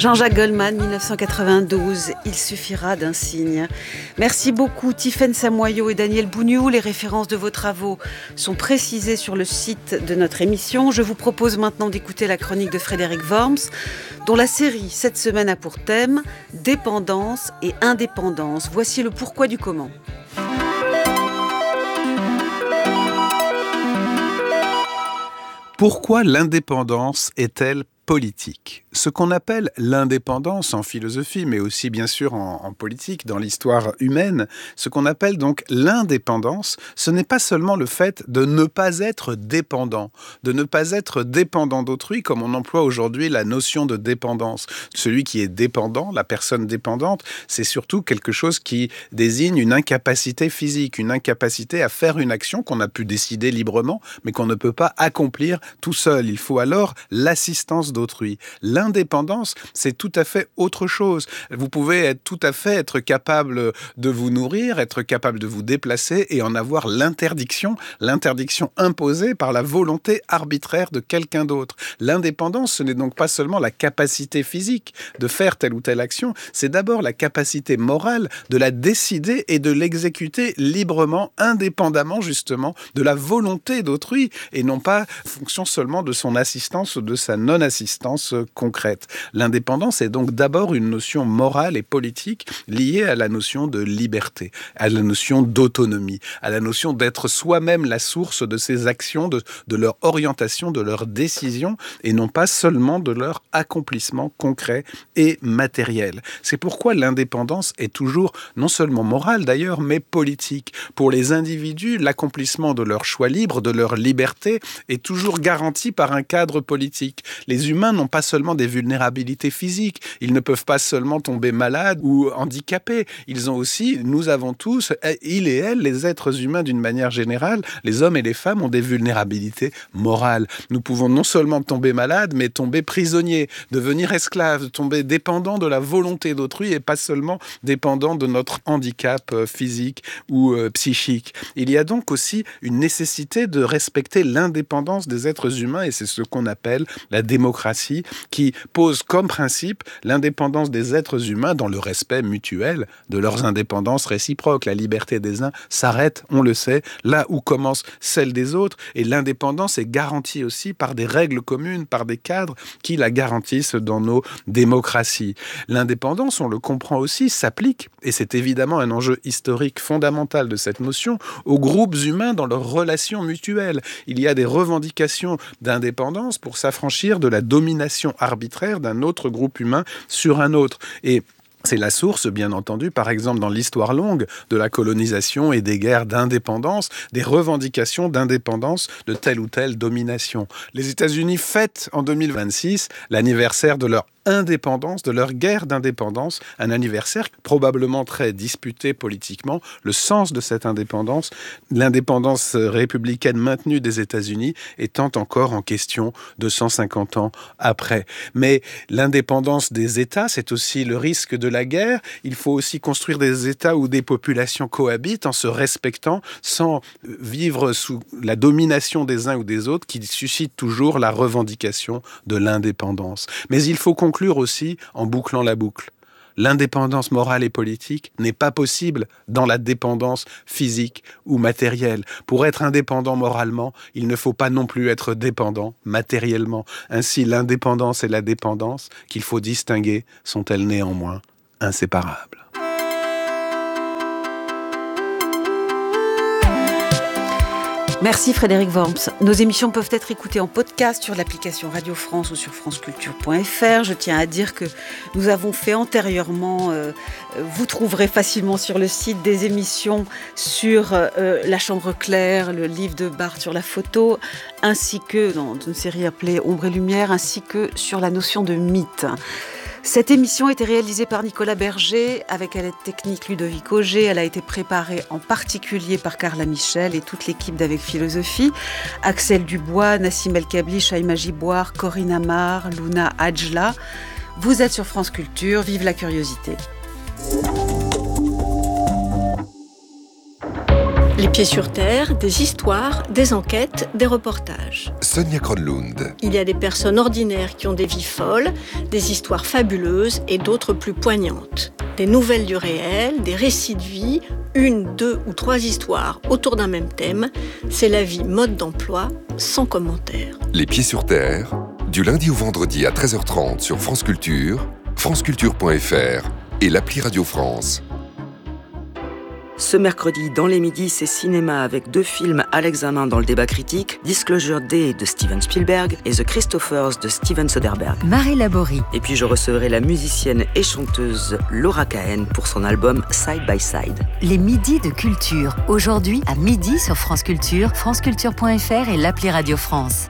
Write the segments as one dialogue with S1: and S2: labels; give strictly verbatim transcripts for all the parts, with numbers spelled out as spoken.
S1: Jean-Jacques Goldman, dix-neuf cent quatre-vingt-douze, il suffira d'un signe. Merci beaucoup Tiffaine Samoyau et Daniel Bougnou. Les références de vos travaux sont précisées sur le site de notre émission. Je vous propose maintenant d'écouter la chronique de Frédéric Worms, dont la série cette semaine a pour thème dépendance et indépendance. Voici le pourquoi du comment.
S2: Pourquoi l'indépendance est-elle politique ? Ce qu'on appelle l'indépendance en philosophie, mais aussi bien sûr en, en politique, dans l'histoire humaine, ce qu'on appelle donc l'indépendance, ce n'est pas seulement le fait de ne pas être dépendant, de ne pas être dépendant d'autrui, comme on emploie aujourd'hui la notion de dépendance. Celui qui est dépendant, la personne dépendante, c'est surtout quelque chose qui désigne une incapacité physique, une incapacité à faire une action qu'on a pu décider librement, mais qu'on ne peut pas accomplir tout seul. Il faut alors l'assistance d'autrui. L'indépendance, c'est tout à fait autre chose. Vous pouvez être tout à fait être capable de vous nourrir, être capable de vous déplacer et en avoir l'interdiction, l'interdiction imposée par la volonté arbitraire de quelqu'un d'autre. L'indépendance, ce n'est donc pas seulement la capacité physique de faire telle ou telle action, c'est d'abord la capacité morale de la décider et de l'exécuter librement, indépendamment justement de la volonté d'autrui et non pas fonction seulement de son assistance ou de sa non-assistance concrète. L'indépendance est donc d'abord une notion morale et politique liée à la notion de liberté, à la notion d'autonomie, à la notion d'être soi-même la source de ses actions, de, de leur orientation, de leurs décisions, et non pas seulement de leur accomplissement concret et matériel. C'est pourquoi l'indépendance est toujours non seulement morale d'ailleurs, mais politique. Pour les individus, l'accomplissement de leur choix libre, de leur liberté, est toujours garanti par un cadre politique. Les humains n'ont pas seulement des vulnérabilités physiques, ils ne peuvent pas seulement tomber malades ou handicapés, ils ont aussi, nous avons tous, ils et elles, les êtres humains d'une manière générale, les hommes et les femmes ont des vulnérabilités morales. Nous pouvons non seulement tomber malades, mais tomber prisonniers, devenir esclaves, tomber dépendants de la volonté d'autrui et pas seulement dépendants de notre handicap physique ou euh, psychique. Il y a donc aussi une nécessité de respecter l'indépendance des êtres humains et c'est ce qu'on appelle la démocratie qui pose comme principe l'indépendance des êtres humains dans le respect mutuel de leurs indépendances réciproques. La liberté des uns s'arrête, on le sait, là où commence celle des autres et l'indépendance est garantie aussi par des règles communes, par des cadres qui la garantissent dans nos démocraties. L'indépendance, on le comprend aussi, s'applique, et c'est évidemment un enjeu historique fondamental de cette notion, aux groupes humains dans leurs relations mutuelles. Il y a des revendications d'indépendance pour s'affranchir de la domination arbitraire d'un autre groupe humain sur un autre. Et c'est la source, bien entendu, par exemple dans l'histoire longue de la colonisation et des guerres d'indépendance, des revendications d'indépendance de telle ou telle domination. Les États-Unis fêtent en deux mille vingt-six l'anniversaire de leur indépendance, de leur guerre d'indépendance, un anniversaire probablement très disputé politiquement. Le sens de cette indépendance, l'indépendance républicaine maintenue des États-Unis étant encore en question deux cent cinquante ans après. Mais l'indépendance des États, c'est aussi le risque de la guerre. Il faut aussi construire des États où des populations cohabitent en se respectant sans vivre sous la domination des uns ou des autres qui suscite toujours la revendication de l'indépendance. Mais il faut conclure aussi en bouclant la boucle. L'indépendance morale et politique n'est pas possible dans la dépendance physique ou matérielle. Pour être indépendant moralement, il ne faut pas non plus être dépendant matériellement. Ainsi, l'indépendance et la dépendance, qu'il faut distinguer, sont-elles néanmoins inséparables.
S1: Merci Frédéric Worms. Nos émissions peuvent être écoutées en podcast sur l'application Radio France ou sur franceculture point f r. Je tiens à dire que nous avons fait antérieurement, euh, vous trouverez facilement sur le site des émissions sur euh, La Chambre claire, le livre de Barthes sur la photo, ainsi que dans une série appelée Ombre et Lumière, ainsi que sur la notion de mythe. Cette émission a été réalisée par Nicolas Berger avec à l'aide technique Ludovic Auger. Elle a été préparée en particulier par Carla Michel et toute l'équipe d'Avec Philosophie. Axel Dubois, Nassim El Kabli, Shaima Giboire, Corinne Amar, Luna Adjla. Vous êtes sur France Culture, vive la curiosité.
S3: Les pieds sur terre, des histoires, des enquêtes, des reportages.
S4: Sonia Kronlund.
S3: Il y a des personnes ordinaires qui ont des vies folles, des histoires fabuleuses et d'autres plus poignantes. Des nouvelles du réel, des récits de vie, une, deux ou trois histoires autour d'un même thème. C'est la vie mode d'emploi, sans commentaire.
S4: Les pieds sur terre, du lundi au vendredi à treize heures trente sur France Culture, franceculture point f r et l'appli Radio France.
S5: Ce mercredi, dans les midis, c'est cinéma avec deux films à l'examen dans le débat critique, Disclosure Day de Steven Spielberg et The Christophers de Steven Soderbergh.
S6: Marie Laborie.
S5: Et puis je recevrai la musicienne et chanteuse Laura Cahen pour son album Side by Side.
S6: Les midis de culture, aujourd'hui à midi sur France Culture, franceculture point f r et l'appli Radio France.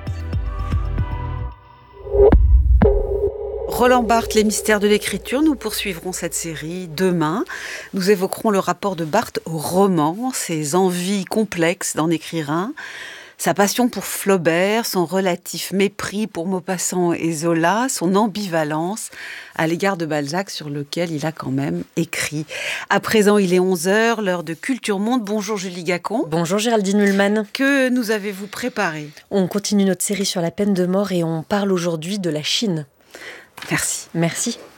S1: Roland Barthes, les mystères de l'écriture, nous poursuivrons cette série demain. Nous évoquerons le rapport de Barthes au roman, ses envies complexes d'en écrire un, sa passion pour Flaubert, son relatif mépris pour Maupassant et Zola, son ambivalence à l'égard de Balzac sur lequel il a quand même écrit. À présent, il est onze heures, l'heure de Culture Monde. Bonjour Julie Gacon.
S7: Bonjour Géraldine Ullmann.
S1: Que nous avez-vous préparé ?
S7: On continue notre série sur la peine de mort et on parle aujourd'hui de la Chine.
S1: Merci.
S7: Merci.